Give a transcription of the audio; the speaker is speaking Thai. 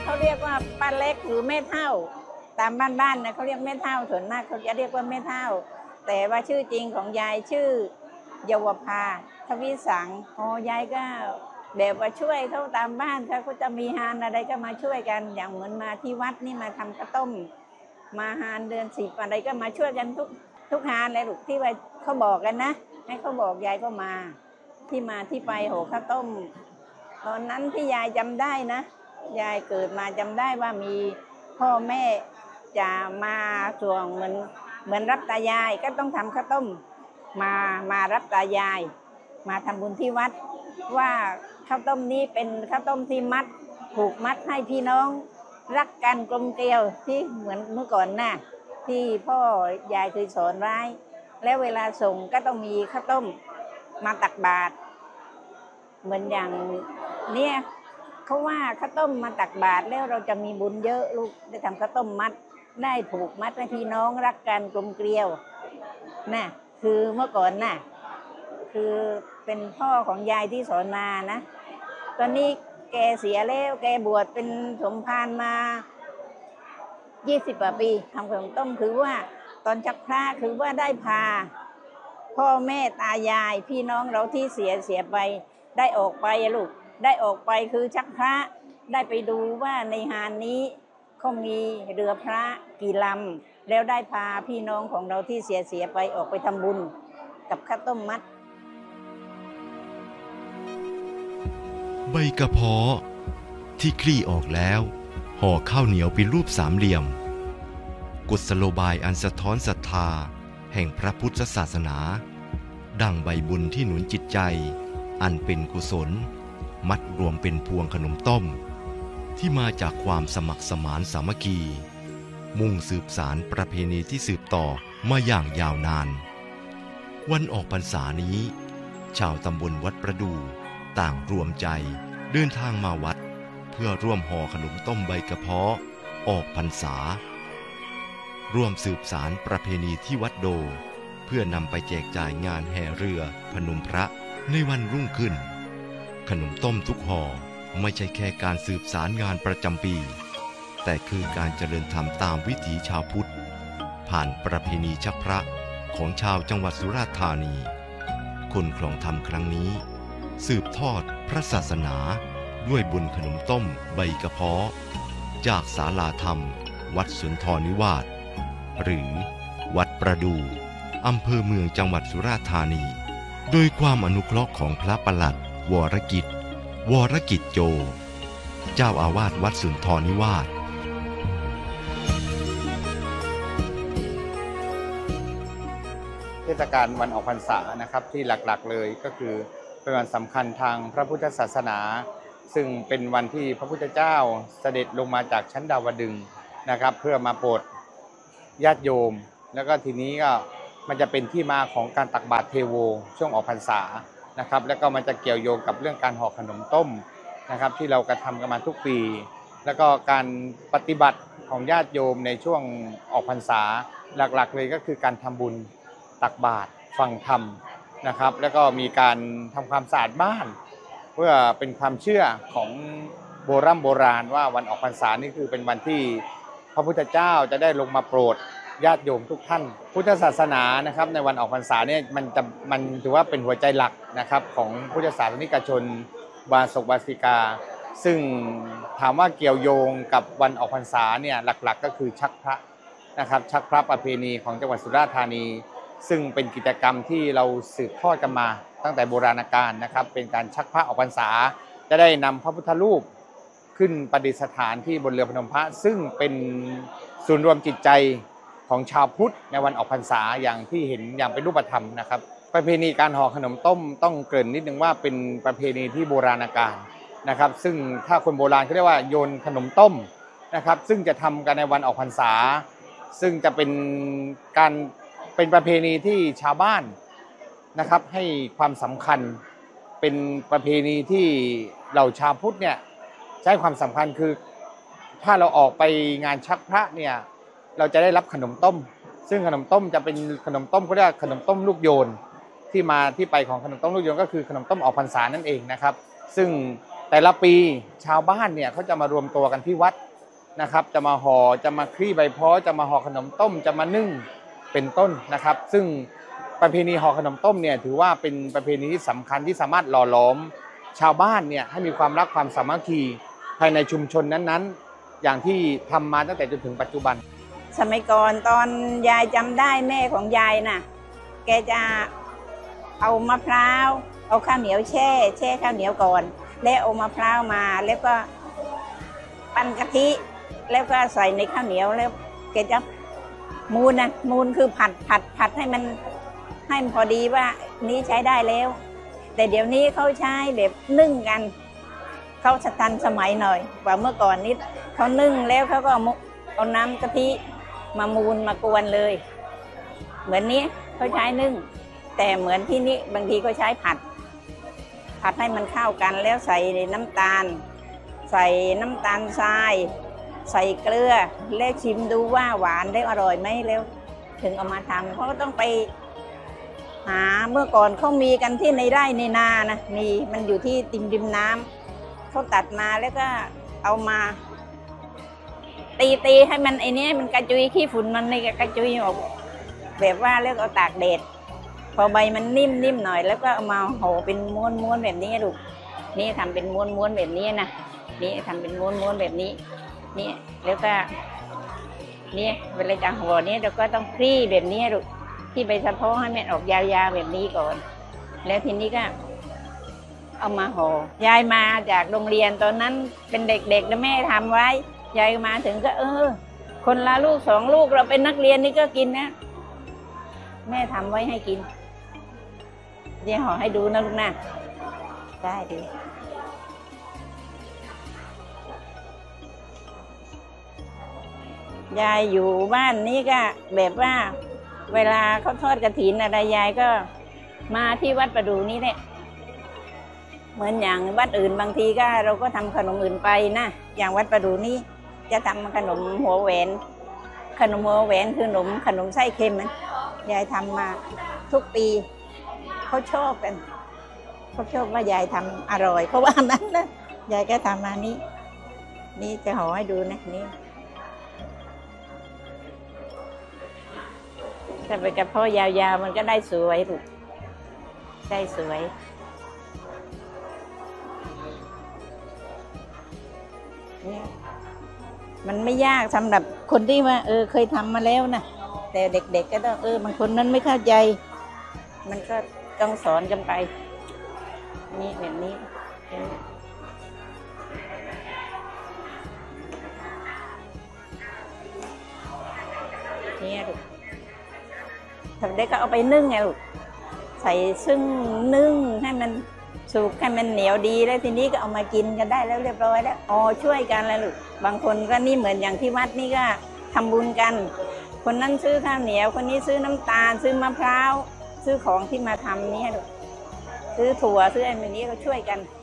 เขาเรียกว่าป้าเล็กหรือแม่เฒ่าตามบ้านๆนะเขาเรียกแม่เฒ่าส่วนมากเขาจะเรียกว่าแม่เฒ่าแต่ว่าชื่อจริงของยายชื่อเยาวภาทวิสังยายก็แบบว่าช่วยเขาตามบ้านเขาก็จะมีฮานอะไรก็มาช่วยกันอย่างเหมือนมาที่วัดนี่มาทำข้าวต้มมาฮานเดือน10อะไรก็มาช่วยกันทุกฮานเลยลูกที่ว่าเขาบอกกันนะให้เขาบอกยายก็มาที่ไปโหข้าวต้มตอนนั้นที่ยายจำได้นะยายเกิดมาจำได้ว่ามีพ่อแม่จะมาส่วงเหมือนรับตายายก็ต้องทำข้าวต้มมารับตายายมาทำบุญที่วัดว่าข้าวต้มนี้เป็นข้าวต้มที่ผูกมัดให้พี่น้องรักกันกลมเกลียวที่เหมือนเมื่อก่อนน่ะที่พ่อยายเคยสอนไว้แล้วเวลาส่งก็ต้องมีข้าวต้มมาตักบาตรเหมือนอย่างเนี่ยเขาว่าข้าวต้มมาตักบาตรแล้วเราจะมีบุญเยอะลูกได้ทำข้าวต้มมัดได้ผูกมัดให้พี่น้องรักกันกลมเกลียวน่ะคือเมื่อก่อนน่ะคือเป็นพ่อของยายที่สอนมานะตอนนี้แกเสียแล้วแกบวชเป็นสมภารมา20 กว่าปีทำขนมต้มคือว่าตอนชักพระคือว่าได้พาพ่อแม่ตายายพี่น้องเราที่เสียไปได้ออกไปลูกได้ออกไปคือชักพระได้ไปดูว่าในหาดนี้เขามีเรือพระกี่ลำแล้วได้พาพี่น้องของเราที่เสียไปออกไปทำบุญกับข้าวต้มมัดใบกระเพาะที่คลี่ออกแล้วห่อข้าวเหนียวเป็นรูปสามเหลี่ยมกุศโลบายอันสะท้อนศรัทธาแห่งพระพุทธศาสนาดั่งใบบุญที่หนุนจิตใจอันเป็นกุศลมัดรวมเป็นพวงขนมต้มที่มาจากความสมัครสมานสามัคคีมุ่งสืบสารประเพณีที่สืบต่อมาอย่างยาวนานวันออกพรรษานี้ชาวตำบลวัดประดู่ต่างรวมใจเดินทางมาวัดเพื่อร่วมห่อขนมต้มใบกระเพาะออกพรรษาร่วมสืบสารประเพณีที่วัดโดเพื่อนำไปแจกจ่ายงานแห่เรือพนมพระในวันรุ่งขึ้นขนมต้มทุกห่อไม่ใช่แค่การสืบสารงานประจำปีแต่คือการเจริญธรรมตามวิถีชาวพุทธผ่านประเพณีชักพระของชาวจังหวัดสุราษฎร์ธานีคนคลองธรรมครั้งนี้สืบทอดพระศาสนาด้วยบุญขนมต้มใบกระเพาะจากศาลาธรรมวัดสุนทรนิวาสหรือวัดประดู่อำเภอเมืองจังหวัดสุราษฎร์ธานีโดยความอนุเคราะห์ของพระปลัดวรกิจโจเจ้าอาวาสวัดสุนทรนิวาสเทศกาลวันออกพรรษานะครับที่หลักๆเลยก็คือเป็นวันสำคัญทางพระพุทธศาสนาซึ่งเป็นวันที่พระพุทธเจ้าเสด็จลงมาจากชั้นดาวดึงส์นะครับเพื่อมาโปรดญาติโยมแล้วก็ทีนี้ก็มันจะเป็นที่มาของการตักบาตรเทโวช่วงออกพรรษานะครับแล้วก็มันจะเกี่ยวโยงกับเรื่องการห่อขนมต้มนะครับที่เรากระทำกันมาทุกปีแล้วก็การปฏิบัติของญาติโยมในช่วงออกพรรษาหลักๆเลยก็คือการทำบุญตักบาตรฟังธรรมนะครับแล้วก็มีการทำความสะอาดบ้านเพื่อเป็นความเชื่อของโบราณว่าวันออกพรรษานี่คือเป็นวันที่พระพุทธเจ้าจะได้ลงมาโปรดญาติโยมทุกท่านพุทธศาสนานะครับในวันออกพรรษาเนี่ยมันถือว่าเป็นหัวใจหลักนะครับของพุทธศาสนิกชนวาสกวาสิกาซึ่งถามว่าเกี่ยวโยงกับวันออกพรรษาเนี่ยหลักๆก็คือชักพระนะครับชักพระประเพณีของจังหวัดสุราษฎร์ธานีซึ่งเป็นกิจกรรมที่เราสืบทอดกันมาตั้งแต่โบราณกาลนะครับเป็นการชักพระออกพรรษาจะได้นำพระพุทธรูปขึ้นประดิษฐานที่บนเรือพนมพระซึ่งเป็นศูนย์รวมจิตใจของชาวพุทธในวันออกพรรษาอย่างที่เห็นอย่างเป็นรูปธรรมนะครับประเพณีการห่อขนมต้มต้องเกริ่นนิดนึงว่าเป็นประเพณีที่โบราณกาลนะครับซึ่งถ้าคนโบราณเขาเรียกว่าโยนขนมต้มนะครับซึ่งจะทำกันในวันออกพรรษาซึ่งจะเป็นประเพณีที่ชาวบ้านนะครับให้ความสำคัญเป็นประเพณีที่เหล่าชาวพุทธเนี่ยใช้ความสำคัญคือถ้าเราออกไปงานชักพระเนี่ยเราจะได้รับขนมต้มซึ่งขนมต้มจะเป็นขนมต้มเขาเรียกขนมต้มลูกโยนที่มาที่ไปของขนมต้มลูกโยนก็คือขนมต้มออกพรรษานั่นเองนะครับซึ่งแต่ละปีชาวบ้านเนี่ยเขาจะมารวมตัวกันที่วัดนะครับจะมาห่อจะมาคลี่ใบพ้อจะมาห่อขนมต้มจะมานึ่งเป็นต้นนะครับ ซึ่งประเพณีห่อขนมต้มเนี่ยถือว่าเป็นประเพณีที่สำคัญที่สามารถหล่อหลอมชาวบ้านเนี่ยให้มีความรักความสามัคคีภายในชุมชนนั้นๆ อย่างที่ทำมาตั้งแต่จนถึงปัจจุบันสมัยก่อนตอนยายจำได้แม่ของยายน่ะแกจะเอามะพร้าวเอาข้าวเหนียวแช่ข้าวเหนียวก่อนแล้วเอามะพร้าวมาแล้วก็ปั้นกะทิแล้วก็ใส่ในข้าวเหนียวแล้วแกจะมูนคือผัดให้มันพอดีว่านี้ใช้ได้แล้ว แต่เดี๋ยวนี้เขาใช้แบบนึ่งกันเขาทันสมัยหน่อยกว่าเมื่อก่อนนิดเขานึ่งแล้วเขาก็เอาน้ำกะทิมามูนมากวนเลยเหมือนนี้เขาใช้นึ่งแต่เหมือนที่นี่บางทีเขาใช้ผัดให้มันเข้ากันแล้วใส่น้ำตาลทรายใส่เกลือแล้วชิมดูว่าหวานได้อร่อยไหมแล้วถึงเอามาทำเพราะต้องไปหาเมื่อก่อนเขามีกันที่ในไร่ในนานะมีมันอยู่ที่ริมน้ำเขาตัดมาแล้วก็เอามาตีให้มันไอ้นี้มันกระจุยขี้ฝุ่นมันในกระจุยออกแบบว่าแล้วเอาตากแดดพอใบมันนิ่มหน่อยแล้วก็เอามาห่อเป็นม้วนแบบนี้ลูกนี่ทำเป็นม้วนแบบนี้นะนี่ทำเป็นม้วนแบบนี้นี่แล้วก็นี่เวลาจะห่อนี้เราก็ต้องคลี่แบบนี้ลูกที่ใบสะโพกให้มันออกยาวๆแบบนี้ก่อนแล้วทีนี้ก็เอามาห่อยายมาจากโรงเรียนตอนนั้นเป็นเด็กๆแล้วแม่ทำไว้ยายมาถึงก็คนละลูก2 ลูกเราเป็นนักเรียนนี่ก็กินนะแม่ทำไว้ให้กินเดี๋ยวห่อให้ดูนะลูกนะได้ดียายอยู่บ้านนี้ก็แบบว่าเวลาเขาทอดกฐินอะไรยายก็มาที่วัดประดูนี้แหละเหมือนอย่างวัดอื่นบางทีก็เราก็ทำขนมอื่นไปนะอย่างวัดประดูนี้จะทำขนมหัวแหวนคือขนมไส้เค็มนะยายทำมาทุกปีเขาชอบกันเขาชอบว่ายายทำอร่อยเพราะว่านั้นนะยายก็ทำมานี่จะห่อให้ดูนะนี่ถ้าไปกระเพาะยาวๆมันก็ได้สวยถูกได้สวยเนี่ยมันไม่ยากสำหรับคนที่ว่าเคยทำมาแล้วนะแต่เด็กๆก็ต้องบางคนนั้นไม่เข้าใจมันก็ต้องสอนกันไปนี่แบบนี้นี่ลูกทำได้ก็เอาไปนึ่งไงลูกใส่ซึ่งนึ่งให้มันสุกให้มันเหนียวดีแล้วทีนี้ก็เอามากินกันได้แล้วเรียบร้อยแล้วช่วยกันแล้วลูกบางคนก็นี่เหมือนอย่างที่วัดนี่ก็ทำบุญกันคนนั้นซื้อข้าวเหนียวคนนี้ซื้อน้ำตาลซื้อมะพร้าวซื้อของที่มาทำนี่ลูกซื้อถั่วซื้ออะไรแบบนี้ก็ช่วยกัน